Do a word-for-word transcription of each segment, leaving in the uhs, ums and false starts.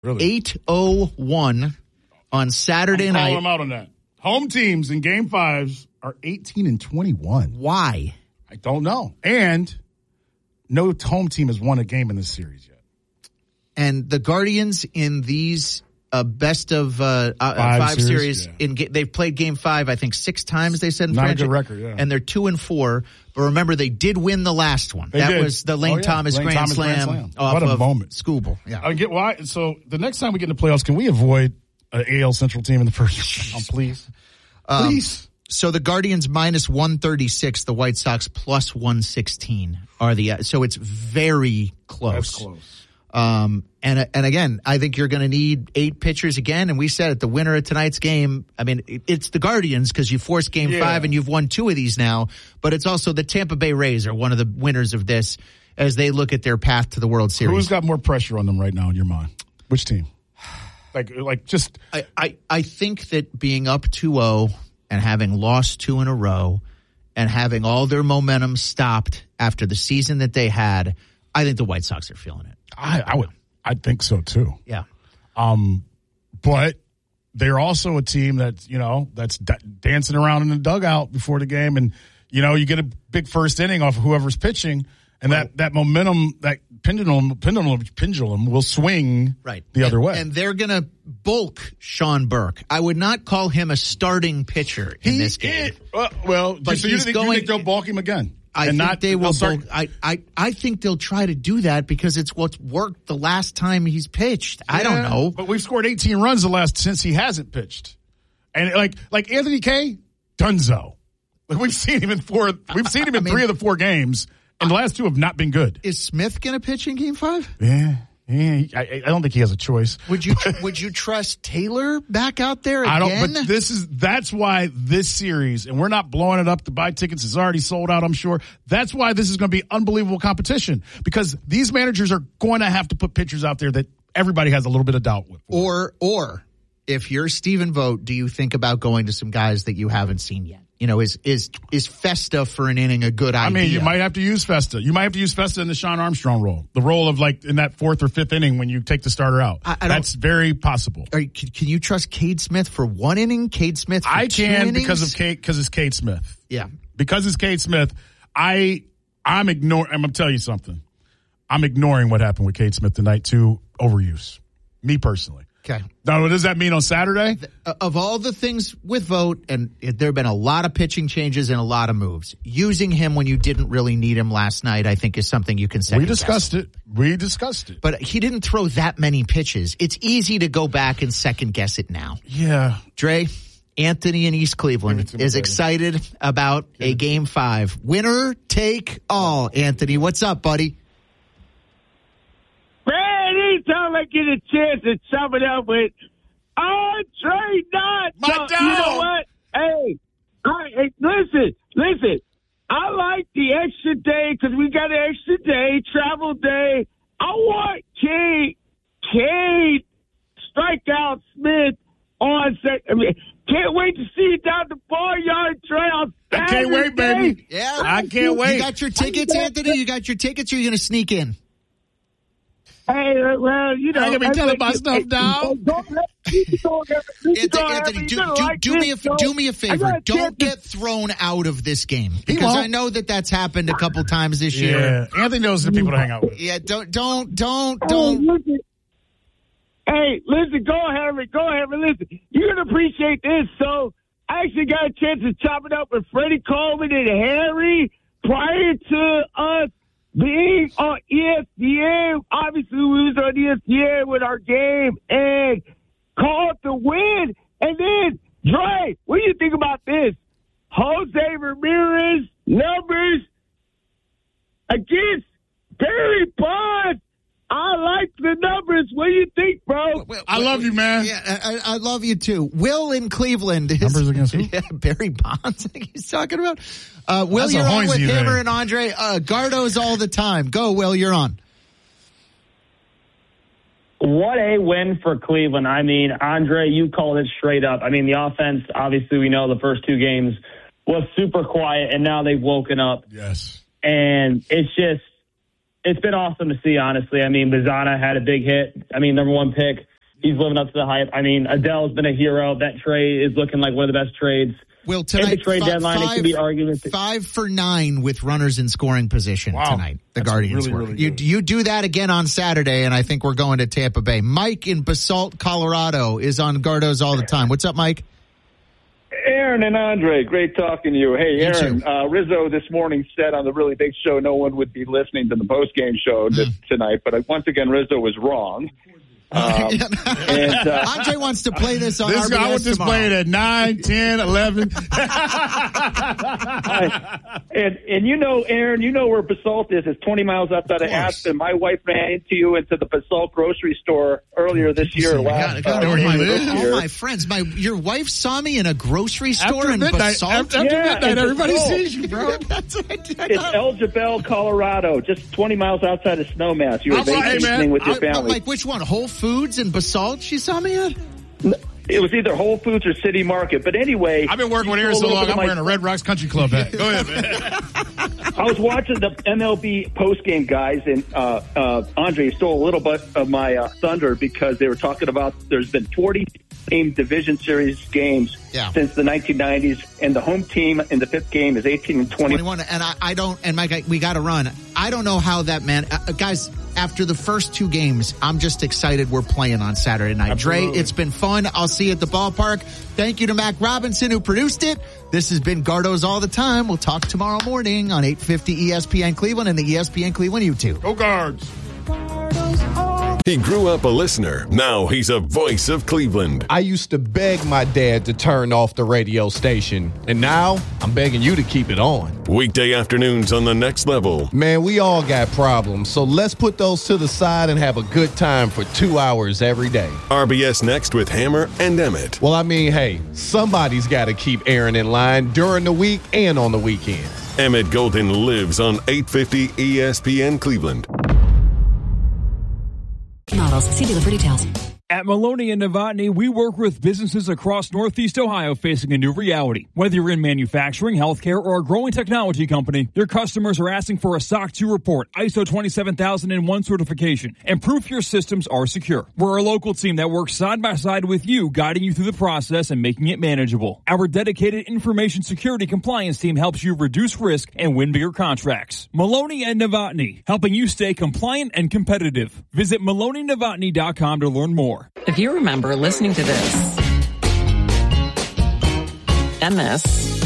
Really? eight oh one on Saturday I'm night. calling them out on that. Home teams in game fives are eighteen and twenty-one. Why? I don't know. And no home team has won a game in this series yet. And the Guardians in these uh, best of uh, uh, five, five series, series yeah. in ga- they've played game five, I think, six times, they said in Not franchise. a good record, yeah. And they're two and four. But remember, they did win the last one. They that did. was the Lane Oh, yeah. Thomas, Lane Grand, Thomas Slam Grand Slam. off What a of moment. Scooble. Yeah. I get why. So the next time we get in the playoffs, can we avoid an A L Central team in the first round, please? Um, Please. So the Guardians minus one thirty-six, the White Sox plus one sixteen are the, uh, so it's very close. That's close. Um, and, and again, I think you're going to need eight pitchers again. And we said it, the winner of tonight's game, I mean, it, it's the Guardians because you forced game Yeah. five and you've won two of these now, but it's also the Tampa Bay Rays are one of the winners of this as they look at their path to the World Series. Who's got more pressure on them right now in your mind? Which team? Like, like just. I, I, I think that being up two oh and having lost two in a row and having all their momentum stopped after the season that they had, I think the White Sox are feeling it. I, I would, I think so too. Yeah. Um, but they're also a team that, you know, that's d- dancing around in the dugout before the game. And, you know, you get a big first inning off of whoever's pitching and that, that momentum, that pendulum, pendulum, pendulum will swing right. the and, other way. And they're going to bulk Sean Burke. I would not call him a starting pitcher in he this game. Is, uh, well, But so you he's think, going, you think they'll bulk him again? I and think not, they will. start, bulk, I, I, I think they'll try to do that because it's what's worked the last time he's pitched. I yeah, don't know. But we've scored eighteen runs the last since he hasn't pitched. And like like Anthony Kay, Dunzo. Like we've seen him in four we've seen him in I mean, three of the four games, and the last two have not been good. Is Smith gonna pitch in game five? Yeah. Yeah, I, I don't think he has a choice. Would you would you trust Taylor back out there again? I don't. But this is that's why this series, and we're not blowing it up to buy tickets. It's already sold out, I'm sure. That's why this is going to be unbelievable competition because these managers are going to have to put pitchers out there that everybody has a little bit of doubt with. Or or if you're Stephen Vogt, do you think about going to some guys that you haven't seen yet? You know, is is is Festa for an inning a good idea? I mean, you might have to use Festa. You might have to use Festa in the Sean Armstrong role, the role of like in that fourth or fifth inning when you take the starter out. I, I That's very possible. Are, can, can you trust Cade Smith for one inning? Cade Smith for I two can innings? because of Cade because it's Cade Smith. Yeah, because it's Cade Smith. I I'm ignoring. I'm gonna tell you something. I'm ignoring what happened with Cade Smith tonight to overuse. Me personally. Okay. Now, what does that mean on Saturday? Of all the things with Vogt, and there have been a lot of pitching changes and a lot of moves, using him when you didn't really need him last night, I think, is something you can second We discussed guess. it. We discussed it. But he didn't throw that many pitches. It's easy to go back and second guess it now. Yeah. Dre, Anthony in East Cleveland is excited about a game five. Winner take all. Anthony, what's up, buddy? Anytime I get a chance to chop it up with Andre Knott. My so, you know what? Hey, I, hey, listen, listen. I like the extra day because we got an extra day, travel day. I want Cade, Cade Strikeout Smith on set. I mean, can't wait to see you down the Barnyard Trail. I can't wait, baby. Yeah, I can't wait. You got your tickets, Anthony? You got your tickets, or are you going to sneak in? Hey, well, you know, I gotta be telling my stuff now. Anthony, do, do, do me a do me a favor. Don't get thrown out of this game because I know that that's happened a couple times this yeah. year. Anthony knows the people to hang out with. Yeah, don't, don't, don't, don't. Hey, listen, go ahead, go ahead, listen. You're gonna appreciate this. So, I actually got a chance to chop it up with Freddie Coleman and Harry prior to us being on E S P N. Obviously, we was on E S P N with our game and called the win. And then, Dre, what do you think about this? Jose Ramirez numbers against Barry Bonds. I like the numbers. What do you think, bro? Well, I love you, man. Yeah, I, I love you too. Will in Cleveland. Is, numbers against who? Yeah, Barry Bonds, I think he's talking about. Uh, Will, That's you're on with there. Hammer and Andre. Uh, Gardo's all the time. Go, Will, you're on. What a win for Cleveland. I mean, Andre, you called it straight up. I mean, the offense, obviously, we know the first two games was super quiet, and now they've woken up. Yes. And it's just, it's been awesome to see, honestly. I mean, Bazana had a big hit. I mean, number one pick. he's living up to the hype. I mean, Adele's been a hero. That trade is looking like one of the best trades. Will tonight, At the trade five, deadline, five, it could be arguments. Five for nine with runners in scoring position Wow. tonight. The That's Guardians really, were. really you good. you do that again on Saturday, and I think we're going to Tampa Bay. Mike in Basalt, Colorado, is on Gardos all the time. What's up, Mike? Aaron and Andre, great talking to you. Hey, You Aaron, too. uh, Rizzo this morning said on the Really Big Show no one would be listening to the post-game show Mm. this, tonight, but uh, once again, Rizzo was wrong. Um, and, uh, Andre wants to play this on This R B S guy would just tomorrow. play it at nine, ten, eleven. I, and and you know, Aaron, you know where Basalt is. It's twenty miles outside of, course. Aspen. My wife ran into you into the Basalt grocery store earlier this year. I Last, got, I got uh, where he earlier lives. this all year. my friends. My your wife saw me in a grocery store After in midnight, Basalt. after, after Yeah, midnight, it's everybody Basalt. sees you, bro. That's what I did. I It's thought- El Jabal, Colorado, just twenty miles outside of Snowmass. You were I'm like, hey, vacationing man, with your I- family. I'm like, which one? Whole Foods in Basalt? She saw me at. It was either Whole Foods or City Market. But anyway, I've been working with you Aaron stole so a long, little I'm bit of wearing a my- Red Rocks Country Club hat. Go ahead, man. I was watching the M L B postgame guys, and uh, uh, Andre stole a little bit of my uh, thunder because they were talking about there's been forty game division series games Yeah. since the nineteen nineties, and the home team in the fifth game is eighteen and twenty. twenty-one, and I, I don't, and Mike, I, we got to run. I don't know how that man, uh, guys. After the first two games, I'm just excited we're playing on Saturday night. Absolutely. Dre, it's been fun. I'll see you at the ballpark. Thank you to Mac Robinson who produced it. This has been Gardos all the time. We'll talk tomorrow morning on eight fifty E S P N Cleveland and the E S P N Cleveland YouTube. Go Guards. He grew up a listener. Now he's a voice of Cleveland. I used to beg my dad to turn off the radio station, and now I'm begging you to keep it on. Weekday afternoons on The Next Level. Man, we all got problems, so let's put those to the side and have a good time for two hours every day. R B S Next with Hammer and Emmett. Well, I mean, hey, somebody's got to keep Aaron in line during the week and on the weekend. Emmett Golden lives on eight fifty E S P N Cleveland. Models. See dealer for details. At Maloney and Novotny, we work with businesses across Northeast Ohio facing a new reality. Whether you're in manufacturing, healthcare, or a growing technology company, your customers are asking for a S O C two report, I S O twenty-seven thousand one certification, and proof your systems are secure. We're a local team that works side by side with you, guiding you through the process and making it manageable. Our dedicated information security compliance team helps you reduce risk and win bigger contracts. Maloney and Novotny, helping you stay compliant and competitive. Visit Maloney Novotny dot com to learn more. If you remember listening to this and this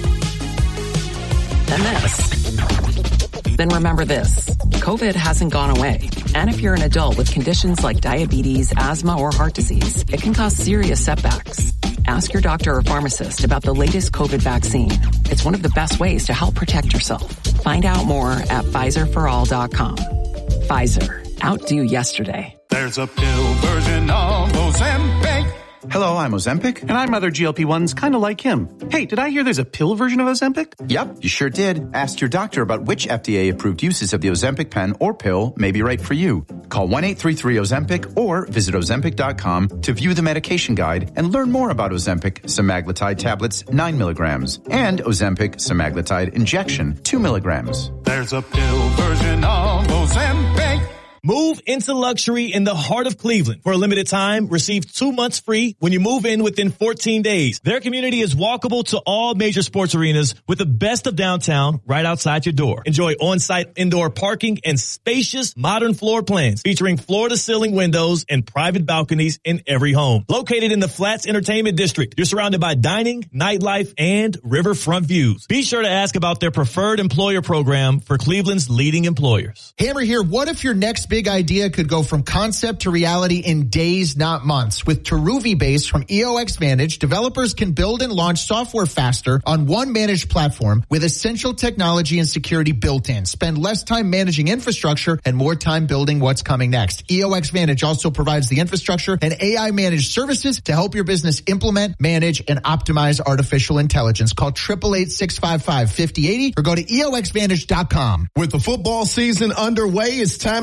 and this, then remember this. COVID hasn't gone away. And if you're an adult with conditions like diabetes, asthma, or heart disease, it can cause serious setbacks. Ask your doctor or pharmacist about the latest COVID vaccine. It's one of the best ways to help protect yourself. Find out more at Pfizer for all dot com. Pfizer. Outdo yesterday. There's a pill version of Ozempic. Hello, I'm Ozempic. And I'm other G L P ones kind of like him. Hey, did I hear there's a pill version of Ozempic? Yep, you sure did. Ask your doctor about which F D A-approved uses of the Ozempic pen or pill may be right for you. Call one eight three three Ozempic or visit Ozempic dot com to view the medication guide and learn more about Ozempic semaglutide tablets nine milligrams and Ozempic semaglutide injection two milligrams. There's a pill version of Ozempic. Move into luxury in the heart of Cleveland. For a limited time, receive two months free when you move in within fourteen days. Their community is walkable to all major sports arenas with the best of downtown right outside your door. Enjoy on-site indoor parking and spacious modern floor plans featuring floor-to-ceiling windows and private balconies in every home. Located in the Flats Entertainment District, you're surrounded by dining, nightlife, and riverfront views. Be sure to ask about their preferred employer program for Cleveland's leading employers. Hammer here. What if your next big idea could go from concept to reality in days, not months? With Teruvi Base from E O X Vantage, developers can build and launch software faster on one managed platform with essential technology and security built in. Spend less time managing infrastructure and more time building what's coming next. E O X Vantage also provides the infrastructure and A I managed services to help your business implement, manage, and optimize artificial intelligence. Call eight eight eight, six five five, five oh eight oh or go to E O X Vantage dot com. With the football season underway, it's time to see how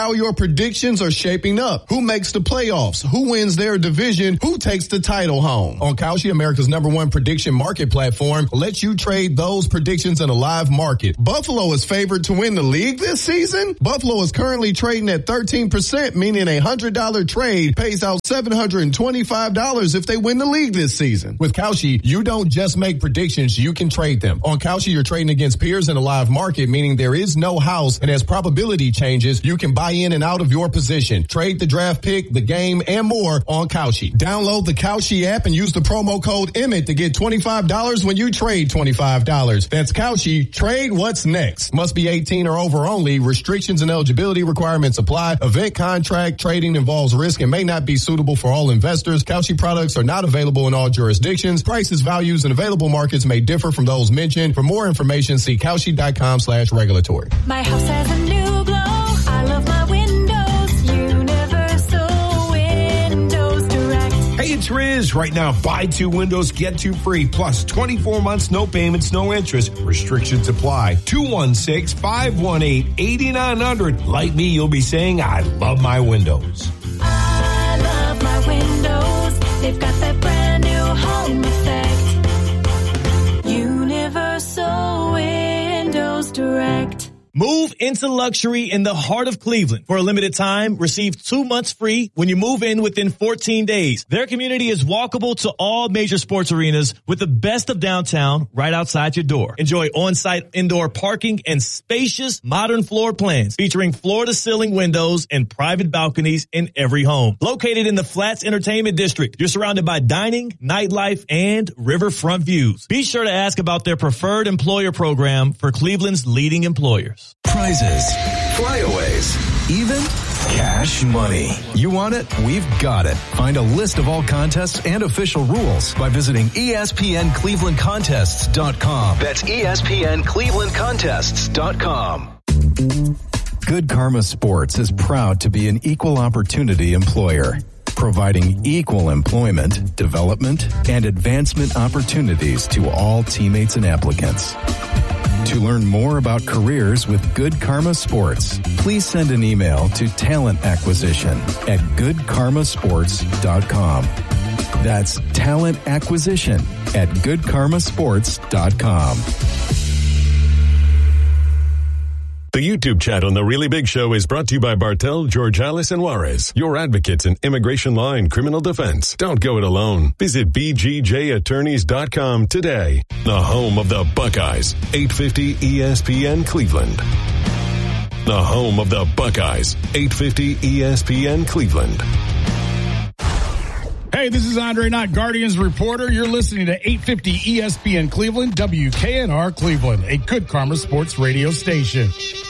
how your predictions are shaping up. Who makes the playoffs? Who wins their division? Who takes the title home? On Kalshi, America's number one prediction market platform, lets you trade those predictions in a live market. Buffalo is favored to win the league this season. Buffalo is currently trading at thirteen percent, meaning a one hundred dollars trade pays out seven hundred twenty-five dollars if they win the league this season. With Kalshi, you don't just make predictions, you can trade them. On Kalshi, you're trading against peers in a live market, meaning there is no house, and as probability changes, you can buy in and out of your position. Trade the draft pick, the game, and more on Kalshi. Download the Kalshi app and use the promo code Emmett to get twenty-five dollars when you trade twenty-five dollars. That's Kalshi. Trade what's next. Must be eighteen or over only. Restrictions and eligibility requirements apply. Event contract trading involves risk and may not be suitable for all investors. Kalshi products are not available in all jurisdictions. Prices, values, and available markets may differ from those mentioned. For more information, see Kalshi.com slash regulatory. My house has a new glow. I love my windows. Universal Windows Direct. Hey, it's Riz. Right now, buy two windows, get two free. Plus twenty-four months, no payments, no interest. Restrictions apply. two one six, five one eight, eight nine zero zero. Like me, you'll be saying, I love my windows. I love my windows. They've got that brand new home effect. Universal Windows Direct. Move into luxury in the heart of Cleveland. For a limited time, receive two months free when you move in within fourteen days. Their community is walkable to all major sports arenas with the best of downtown right outside your door. Enjoy on-site indoor parking and spacious modern floor plans featuring floor-to-ceiling windows and private balconies in every home. Located in the Flats Entertainment District, you're surrounded by dining, nightlife, and riverfront views. Be sure to ask about their preferred employer program for Cleveland's leading employers. Prizes, flyaways, even cash money. You want it? We've got it. Find a list of all contests and official rules by visiting E S P N Cleveland Contests dot com. That's E S P N Cleveland Contests dot com. Good Karma Sports is proud to be an equal opportunity employer, providing equal employment, development, and advancement opportunities to all teammates and applicants. To learn more about careers with Good Karma Sports, please send an email to talent acquisition at good karma sports dot com. That's talent acquisition at good karma sports dot com. The YouTube chat on The Really Big Show is brought to you by Bartel, Georgialis, and Juarez, your advocates in immigration law and criminal defense. Don't go it alone. Visit b g j attorneys dot com today. The home of the Buckeyes, eight fifty E S P N Cleveland. The home of the Buckeyes, eight fifty E S P N Cleveland. Hey, this is Andre Knott, Guardians reporter. You're listening to eight fifty E S P N Cleveland, W K N R Cleveland, a Good Karma Sports radio station.